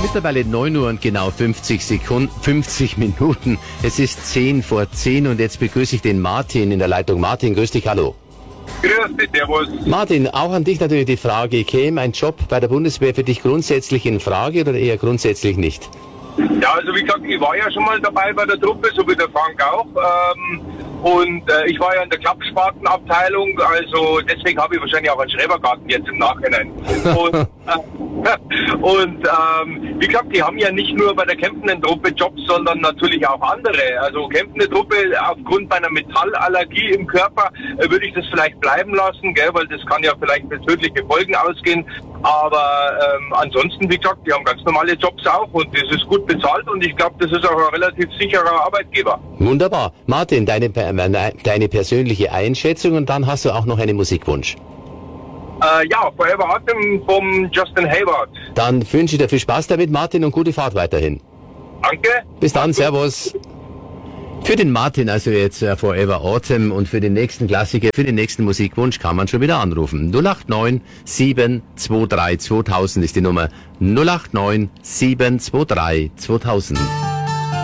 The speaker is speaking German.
mittlerweile 9 Uhr und genau 50 Minuten. Es ist 10 vor 10 und jetzt begrüße ich den Martin in der Leitung. Martin, grüß dich, hallo. Grüß dich, servus. Martin, auch an dich natürlich die Frage, käme ein Job bei der Bundeswehr für dich grundsätzlich in Frage oder eher grundsätzlich nicht? Ja, also wie gesagt, ich war ja schon mal dabei bei der Truppe, so wie der Frank auch. Ich war ja in der Klappspatenabteilung, also deswegen habe ich wahrscheinlich auch einen Schrebergarten jetzt im Nachhinein. Wie gesagt, die haben ja nicht nur bei der kämpfenden Truppe Jobs, sondern natürlich auch andere. Also kämpfende Truppe, aufgrund meiner Metallallergie im Körper, würde ich das vielleicht bleiben lassen, gell, weil das kann ja vielleicht für tödliche Folgen ausgehen. Aber ansonsten, wie gesagt, die haben ganz normale Jobs auch und das ist gut bezahlt und ich glaube, das ist auch ein relativ sicherer Arbeitgeber. Wunderbar. Martin, deine persönliche Einschätzung und dann hast du auch noch einen Musikwunsch. Ja, Forever Autumn vom Justin Hayward. Dann wünsche ich dir viel Spaß damit, Martin, und gute Fahrt weiterhin. Danke. Bis dann, servus. Für den Martin also jetzt Forever Autumn und für den nächsten Klassiker, für den nächsten Musikwunsch kann man schon wieder anrufen. 089 723 2000 ist die Nummer. 089 723 2000.